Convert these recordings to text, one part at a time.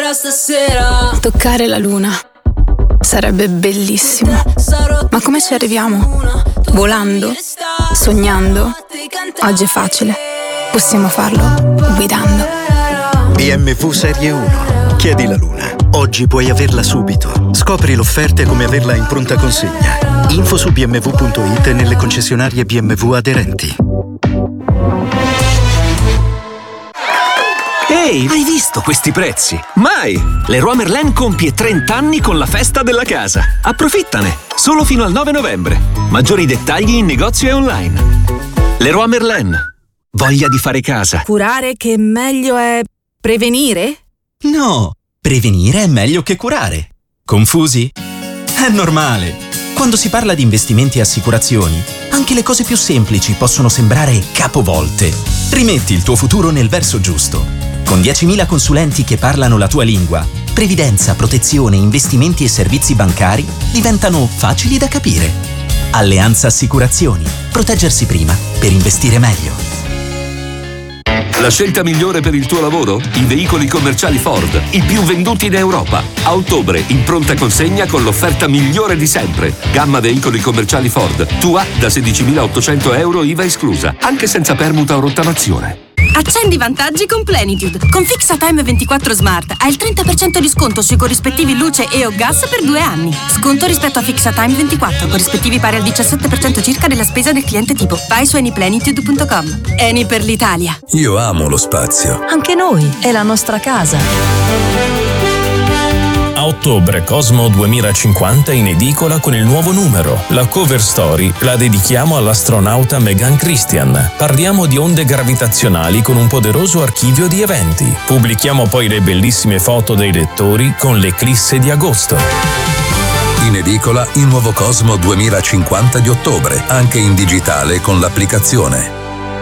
ancora stasera. Toccare la luna sarebbe bellissimo. Ma come ci arriviamo? Volando? Sognando? Oggi è facile. Possiamo farlo guidando. BMW Serie 1. Chiedi la luna. Oggi puoi averla subito. Scopri l'offerta e come averla in pronta consegna. Info su bmw.it e nelle concessionarie BMW aderenti. Ehi, hai visto questi prezzi? Mai! Leroy Merlin compie 30 anni con la festa della casa. Approfittane! Solo fino al 9 novembre. Maggiori dettagli in negozio e online. Leroy Merlin. Voglia di fare casa. Curare che meglio è prevenire? No, prevenire è meglio che curare. Confusi? È normale. Quando si parla di investimenti e assicurazioni, anche le cose più semplici possono sembrare capovolte. Rimetti il tuo futuro nel verso giusto. Con 10.000 consulenti che parlano la tua lingua, previdenza, protezione, investimenti e servizi bancari diventano facili da capire. Alleanza Assicurazioni. Proteggersi prima per investire meglio. La scelta migliore per il tuo lavoro? I veicoli commerciali Ford, i più venduti in Europa. A ottobre, in pronta consegna con l'offerta migliore di sempre. Gamma veicoli commerciali Ford. Tua da 16.800 euro IVA esclusa, anche senza permuta o rottamazione. Accendi i vantaggi con Plenitude. Con FixaTime 24 Smart hai il 30% di sconto sui corrispettivi luce e o gas per 2 anni. Sconto rispetto a FixaTime 24, corrispettivi pari al 17% circa della spesa del cliente tipo. Vai su anyplenitude.com. Eni per l'Italia. Io amo lo spazio. Anche noi, è la nostra casa. A ottobre Cosmo 2050 in edicola con il nuovo numero. La cover story la dedichiamo all'astronauta Megan Christian. Parliamo di onde gravitazionali con un poderoso archivio di eventi. Pubblichiamo poi le bellissime foto dei lettori con l'eclisse di agosto. In edicola il nuovo Cosmo 2050 di ottobre, anche in digitale con l'applicazione.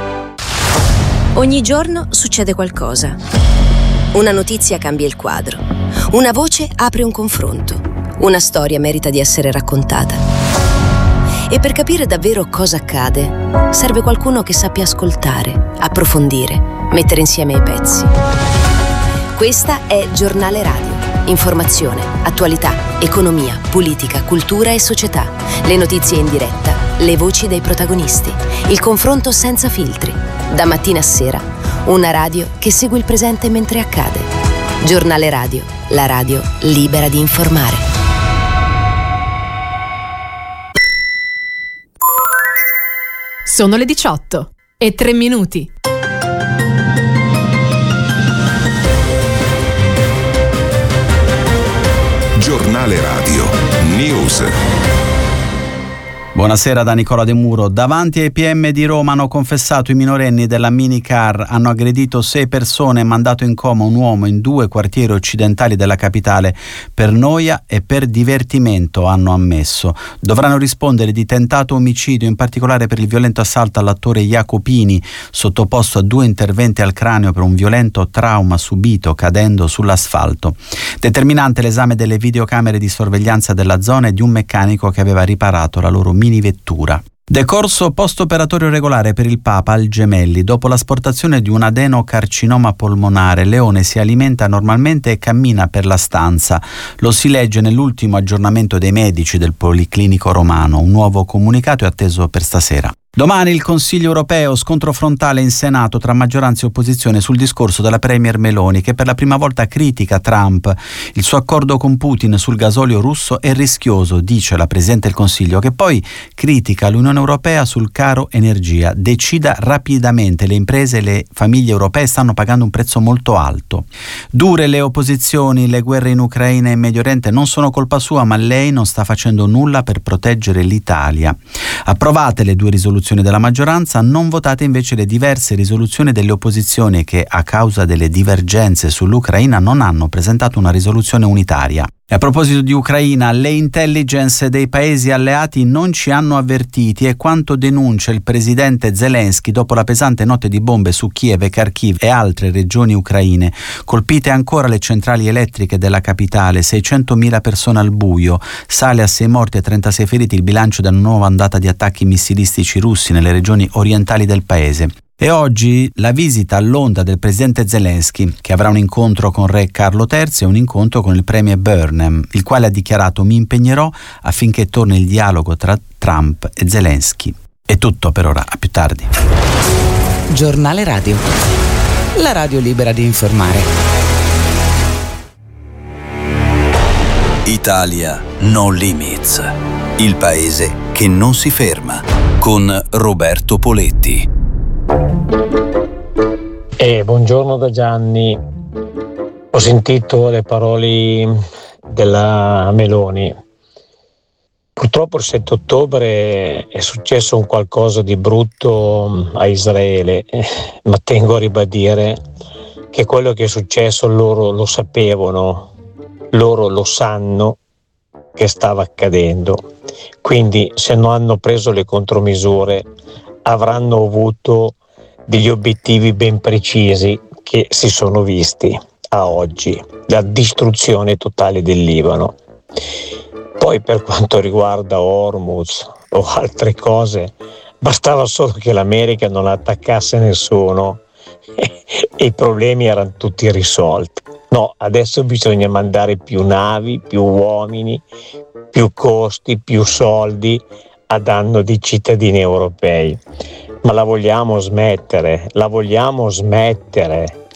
Ogni giorno succede qualcosa. Una notizia cambia il quadro. Una voce apre un confronto. Una storia merita di essere raccontata. E per capire davvero cosa accade, serve qualcuno che sappia ascoltare, approfondire, mettere insieme i pezzi. Questa è Giornale Radio. Informazione, attualità, economia, politica, cultura e società. Le notizie in diretta, le voci dei protagonisti. Il confronto senza filtri. Da mattina a sera, una radio che segue il presente mentre accade. Giornale Radio, la radio libera di informare. Sono le 18:03. Giornale Radio News. Buonasera da Nicola De Muro. Davanti ai PM di Roma hanno confessato i minorenni della minicar. Hanno aggredito 6 persone e mandato in coma un uomo in 2 quartieri occidentali della capitale per noia e per divertimento, hanno ammesso. Dovranno rispondere di tentato omicidio, in particolare per il violento assalto all'attore Jacopini, sottoposto a 2 interventi al cranio per un violento trauma subito cadendo sull'asfalto. Determinante l'esame delle videocamere di sorveglianza della zona e di un meccanico che aveva riparato la loro minivettura. Decorso post-operatorio regolare per il Papa al Gemelli. Dopo l'asportazione di un adenocarcinoma polmonare, Leone si alimenta normalmente e cammina per la stanza. Lo si legge nell'ultimo aggiornamento dei medici del Policlinico Romano. Un nuovo comunicato è atteso per stasera. Domani il Consiglio europeo, scontro frontale in Senato tra maggioranza e opposizione sul discorso della Premier Meloni, che per la prima volta critica Trump. Il suo accordo con Putin sul gasolio russo è rischioso, dice la Presidente del Consiglio, che poi critica l'Unione Europea sul caro energia. Decida rapidamente, le imprese e le famiglie europee stanno pagando un prezzo molto alto. Dure le opposizioni, le guerre in Ucraina e in Medio Oriente non sono colpa sua, ma lei non sta facendo nulla per proteggere l'Italia. Approvate le 2 risoluzioni della maggioranza, non votate invece le diverse risoluzioni delle opposizioni che, a causa delle divergenze sull'Ucraina, non hanno presentato una risoluzione unitaria. E a proposito di Ucraina, le intelligence dei paesi alleati non ci hanno avvertiti, è quanto denuncia il presidente Zelensky dopo la pesante notte di bombe su Kiev e Kharkiv e altre regioni ucraine. Colpite ancora le centrali elettriche della capitale, 600.000 persone al buio, sale a 6 morti e 36 feriti il bilancio della nuova ondata di attacchi missilistici russi nelle regioni orientali del paese. E oggi la visita a Londra del presidente Zelensky, che avrà un incontro con re Carlo III e un incontro con il premier Burnham, il quale ha dichiarato: mi impegnerò affinché torni il dialogo tra Trump e Zelensky. È tutto per ora, a più tardi. Giornale Radio, la radio libera di informare. Italia No Limits, il paese che non si ferma, con Roberto Poletti. Buongiorno da Gianni. Ho sentito le parole della Meloni. Purtroppo il 7 ottobre è successo un qualcosa di brutto a Israele, ma tengo a ribadire che quello che è successo loro lo sapevano, loro lo sanno che stava accadendo. Quindi se non hanno preso le contromisure avranno avuto degli obiettivi ben precisi che si sono visti a oggi, la distruzione totale del Libano. Poi per quanto riguarda Hormuz o altre cose, bastava solo che l'America non attaccasse nessuno e i problemi erano tutti risolti. No, adesso bisogna mandare più navi, più uomini, più costi, più soldi a danno di cittadini europei. Ma la vogliamo smettere?